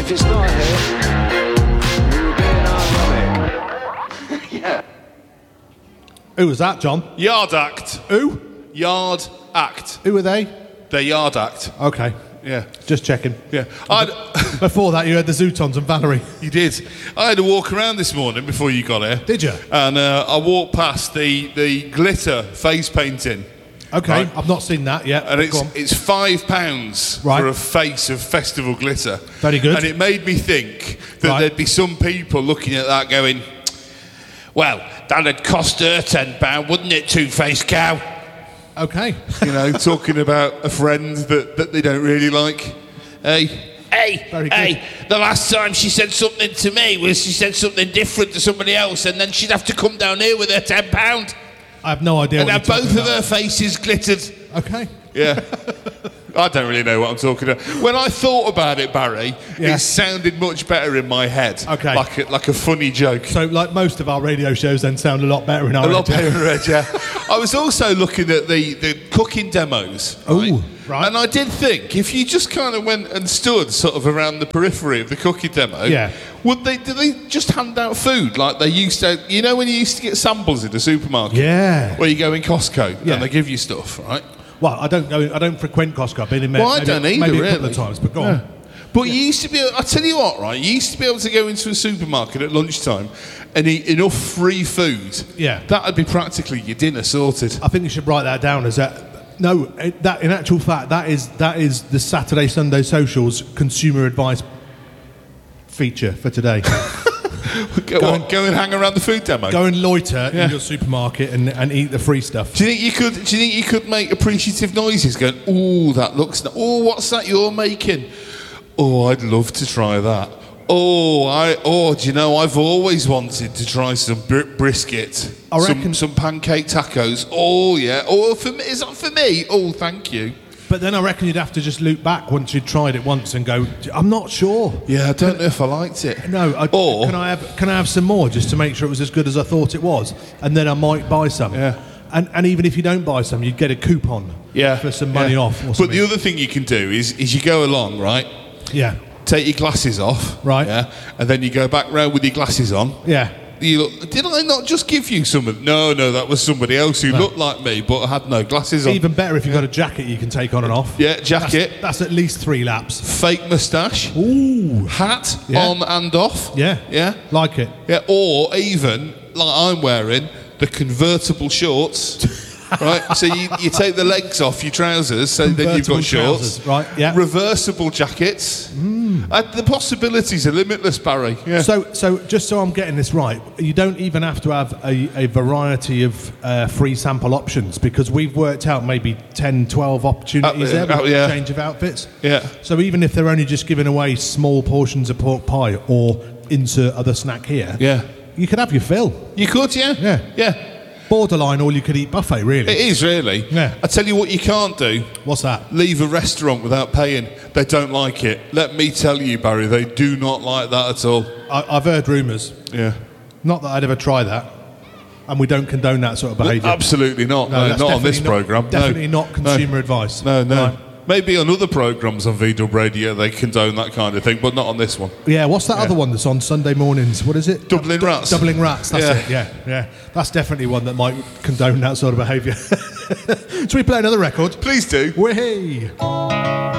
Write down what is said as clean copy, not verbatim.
if it's not here, you're being ironic. Yeah. Who was that, John? Yard Act. Who? Yard Act. Who were they? The Yard Act. Okay. Yeah. Just checking. Yeah. Before that, you had the Zootons and Valerie. You did. I had a walk around this morning before you got here. Did you? And I walked past the glitter face painting. Okay, right? I've not seen that yet. And it's £5 right. for a face of festival glitter. Very good. And it made me think that right. there'd be some people looking at that going, well, that'd cost her £10, wouldn't it, two-faced cow? Okay. You know, talking about a friend that they don't really like. Hey, the last time she said something to me was she said something different to somebody else, and then she'd have to come down here with her £10. I have no idea And what have you're both talking of about. her faces glittered. Okay. Yeah. I don't really know what I'm talking about. When I thought about it, Barry, Yeah. it sounded much better in my head. Okay. Like a funny joke. So, like most of our radio shows, then sound a lot better in our A lot head. better in my head, yeah. I was also looking at the cooking demos. Ooh, right. And I did think, if you just kind of went and stood sort of around the periphery of the cooking demo, Yeah. do they just hand out food like they used to? You know when you used to get samples in the supermarket? Yeah. Where you go in Costco Yeah. and they give you stuff, right? Well, I don't frequent Costco. I've been in there Well, I don't either, maybe a couple really. of times, but go on. But you used to be able, I tell you what, right? You used to be able to go into a supermarket at lunchtime and eat enough free food. Yeah. That'd be practically your dinner sorted. I think you should write that down as that. No, that in actual fact, that is the Saturday Sunday Socials consumer advice feature for today. Go and hang around the food demo. Go and loiter Yeah. in your supermarket and eat the free stuff. Do you think you could make appreciative noises going, ooh, that looks oh, what's that you're making? Oh, I'd love to try that. Do you know, I've always wanted to try some brisket. I reckon- some pancake tacos. Oh yeah. Oh, is that for me? Oh, thank you. But then I reckon you'd have to just loop back once you'd tried it once and go, I'm not sure. Yeah, I don't know if I liked it. No, Or- can I have some more just to make sure it was as good as I thought it was, and then I might buy some. Yeah. And even if you don't buy some, you'd get a coupon. Yeah. For some money off. Or But something. the other thing you can do is you go along, right? Yeah. Take your glasses off. Right. Yeah. And then you go back round with your glasses on. Yeah. You look, did I not just give you some of... No, that was somebody else who looked like me but had no glasses on. Even better if you've got a jacket you can take on and off. Yeah, jacket. That's at least 3 laps. Fake moustache. Ooh. Hat Yeah. on and off. Yeah. Yeah. Like it. Yeah, or even, like I'm wearing, the convertible shorts. Right, so you take the legs off your trousers, so then you've got Convertible shorts. trousers, right, yeah. Reversible jackets. The possibilities are limitless, Barry. Yeah. So just so I'm getting this right, you don't even have to have a variety of free sample options, because we've worked out maybe 10, 12 opportunities there with yeah. change of outfits. Yeah. So even if they're only just giving away small portions of pork pie or insert other snack here, Yeah. you could have your fill. You could, yeah. Yeah. Yeah. Borderline all-you-could-eat buffet, really. It is, really. Yeah. I tell you what you can't do. What's that? Leave a restaurant without paying. They don't like it. Let me tell you, Barry, they do not like that at all. I've heard rumours. Yeah. Not that I'd ever try that. And we don't condone that sort of behaviour. Absolutely not. No, that's not on this definitely programme. Definitely not consumer advice. No. Right. Maybe on other programmes on VW Radio they condone that kind of thing, but not on this one. Yeah, what's that other one that's on Sunday mornings? What is it? Dublin Rats. Dublin Rats, that's Yeah. it, yeah. That's definitely one that might condone that sort of behaviour. Should we play another record? Please do. Way!